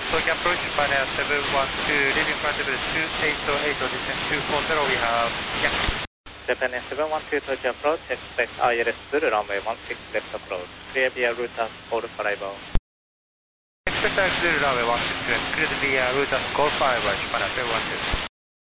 Tokyo approach Japan 712, leaving flight level 288, descent 240, we have Yankee. Japan 712 Tokyo approach, expect ILS through runway 16 left approach. Clear via route as call for arrival. Expect ILS through runway 16 left, clear via route as call for arrival, Japan 712.